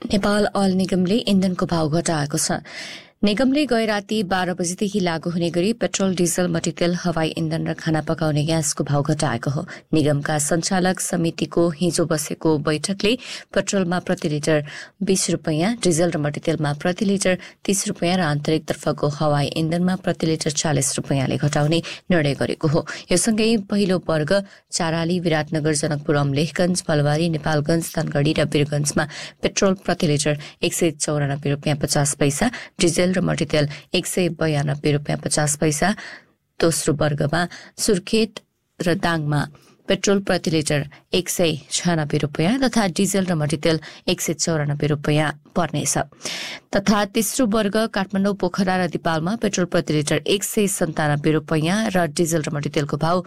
Nepal oil निगमले इन्धनको भाव घटाएको छ। निगमले गए राति 12 बजेदेखि लागू हुने गरी पेट्रोल, डिजल, मट्टीतेल, हवाई इन्धन र खाना पकाउने ग्यासको भाव घटाएको हो। निगमका सञ्चालक समितिको हिजो बसेको बैठकले पेट्रोलमा प्रति लिटर 20 रुपैयाँ, डिजल र मट्टीतेलमा प्रति लिटर 30 रुपैयाँ र आन्तरिक तर्फको हवाई इन्धनमा प्रति लिटर 40 रुपैयाँले घटाउने निर्णय गरेको हो। यो सँगै पहिलो वर्ग चाराली, विराटनगर, जनकपुर, अमलेखगञ्ज, फलबारी, नेपालगञ्ज, धनगढी र वीरगञ्जमा पेट्रोल प्रति लिटर 194 रुपैयाँ 50 पैसा, डिजल र मट्टीतेल 192 रुपैयाँ 50 पैसा। दोस्रो वर्गमा सुर्खेत र दाङमा पेट्रोल प्रति लिटर 196 रुपैयाँ तथा डिजल र मट्टीतेल 194 रुपैयाँ पर्नेछ। तथा तेस्रो वर्ग काठमाडौँ, पोखरा र दिपालमा पेट्रोल प्रति लिटर 197 रुपैयाँ र डिजल र मट्टीतेलको भाव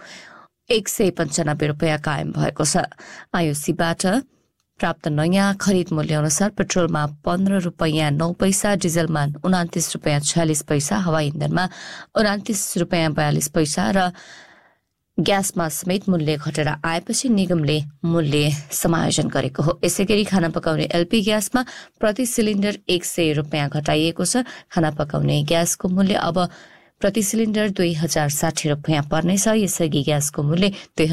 195 रुपैयाँ कायम भएको छ। आइओसीबाट प्राप्त नयाँ खरिद मूल्य अनुसार पेट्रोलमा 15 रुपैयाँ 9 पैसा, डिजलमा 29 रुपैयाँ 46 पैसा, हवाई इन्धनमा 29 रुपैयाँ 42 पैसा र ग्यासमा समेत मूल्य घटेर आएपछि निगमले मूल्य समायोजन गरेको हो। यसैगरी खाना पकाउने एलपी ग्यासमा प्रति सिलिन्डर 100 रुपैयाँ घटाइएको छ। खाना पकाउने ग्यासको मूल्य अब प्रति सिलिन्डर 2060 रुपैयाँ पर्नेछ। यसअघि ग्यासको मूल्य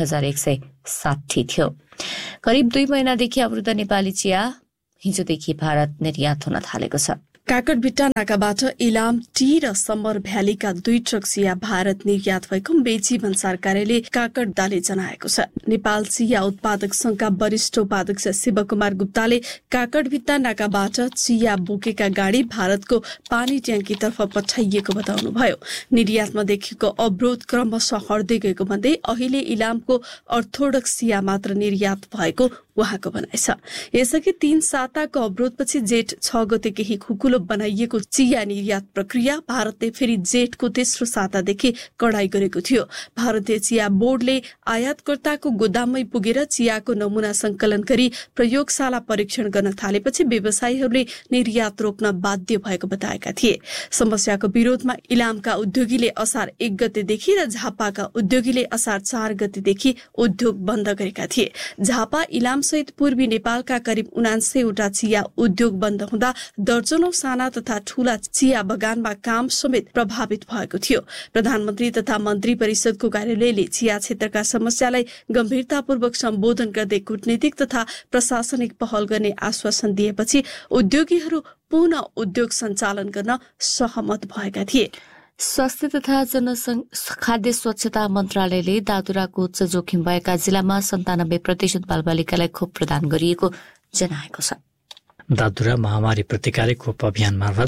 2160 थियो। करिब 2 महिनादेखि अवरुद्ध नेपाली चिया हिजोदेखि भारत निर्यात हुन थालेको छ। काकडभिट्टा नाकाबाट इलाम टी र समर भ्यालीका 2 ट्रक चिया भारत निर्यात भएको बेची भन्सार कार्यालय काकडदाले जनाएको छ। नेपाल चिया उत्पादक संघका वरिष्ठ उपाध्यक्ष शिवकुमार गुप्ताले काकडभिट्टा नाकाबाट चिया बोकेका गाडी भारतको पानी ट्याङ्कीतर्फ पठाइएको बताउनुभयो। निर्यातमा देखिएको अवरोध क्रमशः हट्दै गएको भन्दै अहिले इलामको अर्थोडक्स चिया मात्र निर्यात भएको उहाँको भनाइ छ। यसअघि 3 साताको अवरोधपछि जेठ 6 गते केही खुकुलो बनाइएको चिया निर्यात प्रक्रिया भारतले फेरि जेठको तेस्रो सातादेखि कडाई गरेको थियो। भारतीय चिया बोर्डले आयातकर्ताको गोदाममै पुगेर चियाको नमुना संकलन गरी प्रयोगशाला परीक्षण गर्न थालेपछि व्यवसायीहरूले निर्यात रोक्न बाध्य भएको बताएका थिए। समस्याको विरोधमा इलामका उद्योगीले असार 1 गतेदेखि र झापाका उद्योगीले असार 4 गतेदेखि उद्योग बन्द गरेका थिए। झापा, इलाम सहित पूर्वी नेपालका करिब 79 वटा चिया उद्योग बन्द हुँदा दर्जनौं साना तथा ठूला चिया बगानमा काम समेत प्रभावित भएको थियो। प्रधानमन्त्री तथा मन्त्री परिषदको कार्यालयले चिया क्षेत्रका समस्यालाई गम्भीरतापूर्वक सम्बोधन गर्दै कूटनीतिक तथा प्रशासनिक पहल गर्ने आश्वासन दिएपछि उद्योगीहरू पुनः उद्योग सञ्चालन गर्न सहमत भएका थिए। स्वास्थ्य तथा खाद्य स्वच्छता मन्त्रालयले दादुराको उच्च जोखिम भएका जिल्लामा 97% बालबालिकालाई खोप प्रदान गरिएको जनाएको छ। दादुरा महामारी प्रतिकारी खोप अभियान मार्फत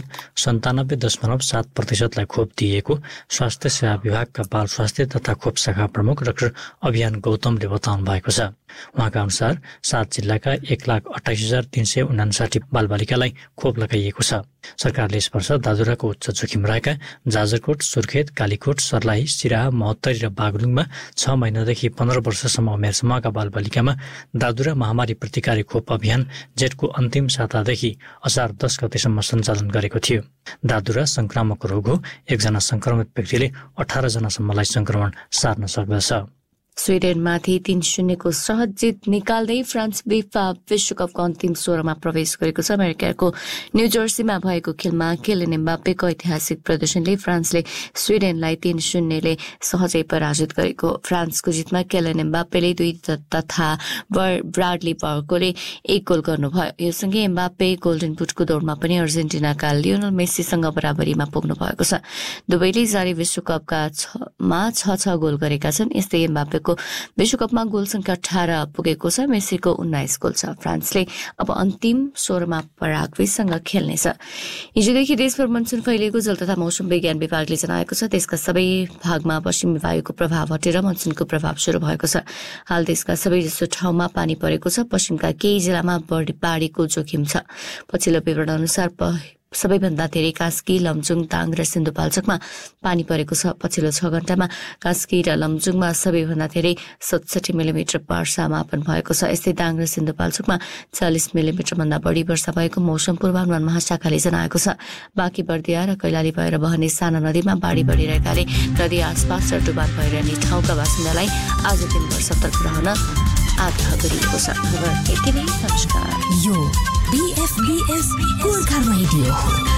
97.7% खोप दिएको स्वास्थ्य सेवा विभागका बाल स्वास्थ्य तथा खोप शाखा प्रमुख डाक्टर अभियान गौतमले बताउनु भएको छ। उहाँका अनुसार 7 जिल्लाका 1,28,359 बालबालिकालाई खोप लगाइएको छ। सरकारले यस वर्ष दादुराको उच्च जोखिम रहेका जाजरकोट, सुर्खेत, कालीकोट, सर्लाही, सिराहा, महोत्तरी र बागलुङमा 6 महिनादेखि 15 वर्षसम्म उमेर समूहका बालबालिकामा दादुरा महामारी प्रतिकारी खोप अभियान जेठको अन्तिम सातादेखि असार 10 गतेसम्म सञ्चालन गरेको थियो। दादुरा संक्रामक रोग हो। एकजना संक्रमित व्यक्तिले 18 जनासम्मलाई संक्रमण सार्न सक्दछ। स्विडेनमाथि 3-0 को सहज जित निकाल्दै फ्रान्स फिफा विश्वकपको अन्तिम 16मा प्रवेश गरेको छ। अमेरिकाको न्यू जर्सीमा भएको खेलमा किलियन एम्बापेको ऐतिहासिक प्रदर्शनले फ्रान्सले स्विडेनलाई 3-0 ले सहजै पराजित गरेको। फ्रान्सको जितमा किलियन एम्बापेले 2 तथा ब्राडली बार्कोले 1 गोल गर्नुभयो। योसँगै एम्बापे गोल्डन बुटको दौडमा पनि अर्जेन्टिनाका लियोनल मेसीसँग बराबरीमा पुग्नु भएको छ। दुवैले जारी विश्वकपका 6 गोल गरेका छन्। यस्तै एम्बापे विश्वकपमा गोल संख्या 18 पुगेको छ। मेसीको 19 गोल छ। फ्रान्सले अब अन्तिम 16मा पराग्वेसँग खेल्नेछ। हिजोदेखि देशभर मनसुन फैलिएको जल तथा मौसम विज्ञान विभागले जनाएको छ। देशका सबै भागमा पश्चिमी वायुको प्रभाव हटेर मनसुनको प्रभाव सुरु भएको छ। हाल देशका सबैजसो ठाउँमा पानी परेको छ। पश्चिमका केही जिल्लामा बाढीको जोखिम छ। पछिल्लो विवरण अनुसार सबैभन्दा धेरै कास्की, लमजुङ, ताङ र सिन्धुपाल्चोकमा पानी परेको छ। पछिल्लो 6 घण्टामा कास्की र लमजुङमा सबैभन्दा धेरै 67 मिलिमिटर वर्षा मापन भएको छ। यस्तै ताङ र सिन्धुपाल्चोकमा 40 मिलिमिटर भन्दा बढी वर्षा भएको मौसम पूर्वानुमान महाशाखाले जनाएको छ। बाँकी बर्दिया र कैलाली भएर बहने साना नदीमा बाढी बढिरहेकाले नदी आसपास र डुबान भइरहने ठाउँका बासिन्दालाई आज दिनभर सतर्क रहन आग्रह गरिएको छ। खबर यति नै। नमस्कार। यो BFBS गोर्खा रेडियो हो।